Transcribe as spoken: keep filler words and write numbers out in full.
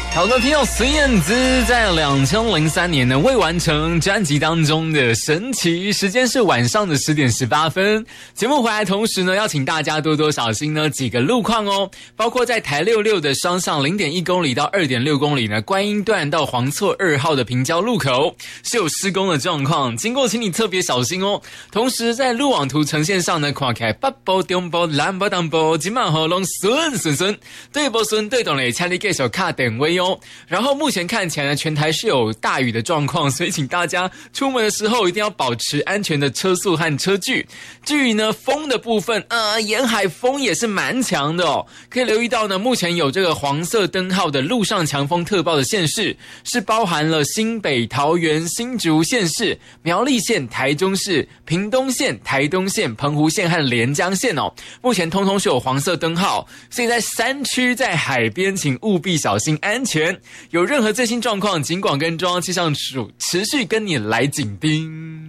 好的，听到孙燕姿在两千零三年呢未完成专辑当中的神奇，时间是晚上的十点十八分。节目回来同时呢，要请大家多多小心呢几个路况哦，包括在台六六的双向零点一公里到二点六公里呢，观音段到黄厝二号的平交路口是有施工的状况，经过请你特别小心哦。同时在路网图呈现上呢，看起来北部、中部、南部、东部，今晚河拢顺顺顺，对不顺对懂嘞，请你继续卡点位哦。然后目前看起来呢，全台是有大雨的状况，所以请大家出门的时候一定要保持安全的车速和车距。至于呢风的部分，呃，沿海风也是蛮强的哦。可以留意到呢，目前有这个黄色灯号的陆上强风特报的县市，是包含了新北、桃园、新竹县市、苗栗县、台中市、屏东县、台东县、澎湖县和连江县哦。目前通通是有黄色灯号，所以在山区、在海边，请务必小心安全。有任何最新状况，尽管跟中央气象署持续跟你来紧盯。